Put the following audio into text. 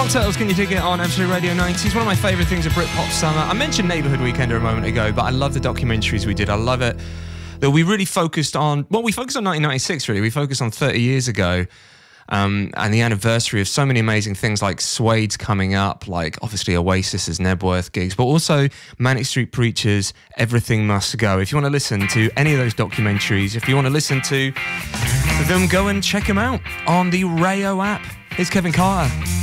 Mock Turtles, Can You Dig It on Absolute Radio 90s. One of my favourite things of Britpop summer. I mentioned Neighbourhood Weekender a moment ago, but I love the documentaries we did. I love it that we really focused on, well, we focused on 1996 really. We focused on 30 years ago and the anniversary of so many amazing things like Suede's coming up, like obviously Oasis's Nebworth gigs, but also Manic Street Preachers, Everything Must Go. If you want to listen to any of those documentaries, if you want to listen to them, go and check them out on the Rayo app. It's Kevin Carter.